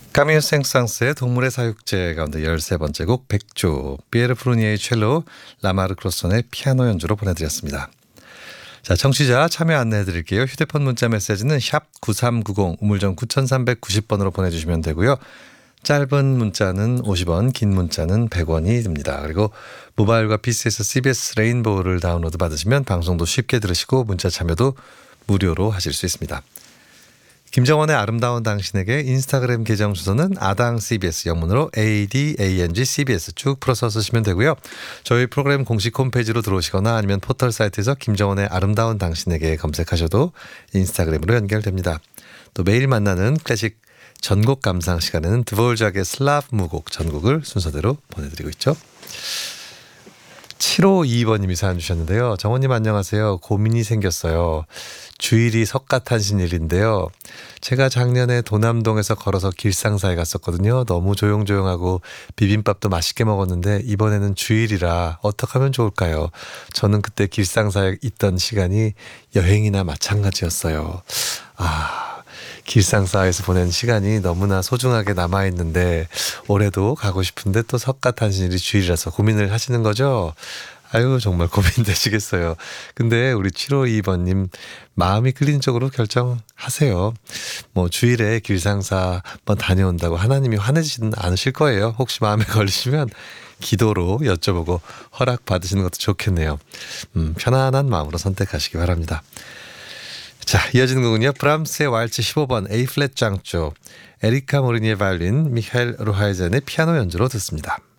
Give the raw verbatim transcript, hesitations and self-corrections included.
카미유 생상스의 동물의 사육제 가운데 열세 번째 곡 백조, 피에르 프루니에의 첼로, 라마르 크로손의 피아노 연주로 보내드렸습니다. 자, 청취자 참여 안내해드릴게요. 휴대폰 문자 메시지는 샵 구삼구공, 우물정 구삼구공 번으로 보내주시면 되고요. 짧은 문자는 오십 원, 긴 문자는 백 원이 듭니다. 그리고 모바일과 피시에서 씨비에스 레인보우를 다운로드 받으시면 방송도 쉽게 들으시고 문자 참여도 무료로 하실 수 있습니다. 김정원의 아름다운 당신에게 인스타그램 계정 주소는 아당 씨비에스, 영문으로 에이디에이엔지 씨비에스 쭉 풀어서 쓰시면 되고요. 저희 프로그램 공식 홈페이지로 들어오시거나 아니면 포털 사이트에서 김정원의 아름다운 당신에게 검색하셔도 인스타그램으로 연결됩니다. 또 매일 만나는 클래식 전곡 감상 시간에는 드볼작의 슬라브 무곡 전곡을 순서대로 보내드리고 있죠. 칠오이 번님이 사연 주셨는데요. 정원님 안녕하세요. 고민이 생겼어요. 주일이 석가탄신일인데요. 제가 작년에 도남동에서 걸어서 길상사에 갔었거든요. 너무 조용조용하고 비빔밥도 맛있게 먹었는데 이번에는 주일이라 어떻게 하면 좋을까요? 저는 그때 길상사에 있던 시간이 여행이나 마찬가지였어요. 아, 길상사에서 보낸 시간이 너무나 소중하게 남아있는데 올해도 가고 싶은데 또 석가탄신일이 주일이라서 고민을 하시는 거죠? 아유, 정말 고민되시겠어요. 근데 우리 칠오이 번님 마음이 끌린 쪽으로 결정하세요. 뭐 주일에 길상사 한번 다녀온다고 하나님이 화내지는 않으실 거예요. 혹시 마음에 걸리시면 기도로 여쭤보고 허락 받으시는 것도 좋겠네요. 음, 편안한 마음으로 선택하시기 바랍니다. 자, 이어지는 곡은요. 브람스의 왈츠 십오 번 A 플랫 장조, 에리카 모리니의 바이올린, 미하엘 루하이젠의 피아노 연주로 듣습니다.